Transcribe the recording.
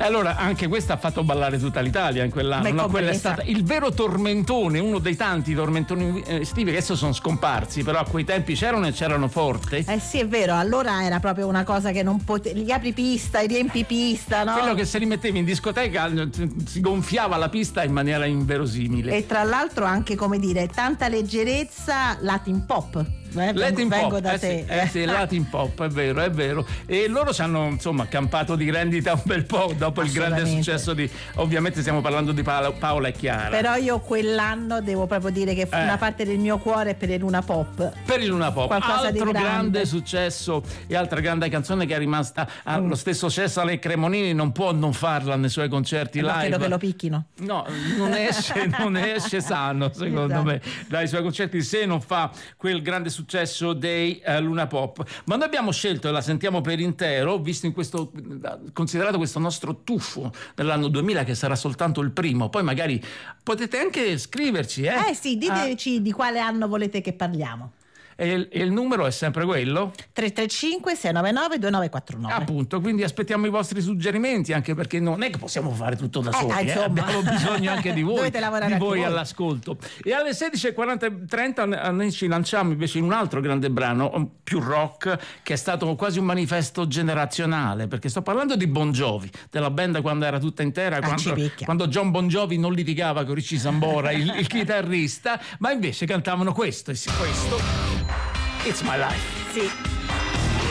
Allora anche questa ha fatto ballare tutta l'Italia in quell'anno, no? Quella è stata il vero tormentone, uno dei tanti tormentoni estivi che adesso sono scomparsi, però a quei tempi c'erano e c'erano forte. Sì, è vero, allora era proprio una cosa che non potevi, gli apri pista, i riempi pista, no? Quello che se li mettevi in discoteca si gonfiava la pista in maniera inverosimile. E tra l'altro anche, come dire, tanta leggerezza, Latin pop. Latin vengo pop, da te. sì, Latin pop, è vero. E loro ci hanno insomma campato di rendita un bel po' dopo il grande successo di, ovviamente stiamo parlando di Paola e Chiara. Però io quell'anno devo proprio dire che una parte del mio cuore è per il Luna Pop. Per il Luna Pop, qualcosa altro di grande successo e altra grande canzone che è rimasta lo stesso Cesare Cremonini non può non farla nei suoi concerti live. Credo che lo picchino. No, non esce sano secondo me dai suoi concerti se non fa quel grande successo dei Luna Pop. Ma noi abbiamo scelto, e la sentiamo per intero, visto in questo, considerato questo nostro tuffo dell'anno 2000 che sarà soltanto il primo, poi magari potete anche scriverci. Sì, diteci di quale anno volete che parliamo. E il numero è sempre quello? 335 699 2949. Appunto, quindi aspettiamo i vostri suggerimenti, anche perché non è che possiamo fare tutto da soli, abbiamo bisogno anche di voi. Dovete lavorare di voi voi all'ascolto. E alle 16:30 noi ci lanciamo invece in un altro grande brano, più rock, che è stato quasi un manifesto generazionale, perché sto parlando di Bon Jovi, della band quando era tutta intera, quando John Bon Jovi non litigava con Richie Sambora, il chitarrista, ma invece cantavano questo. It's My Life. Sì.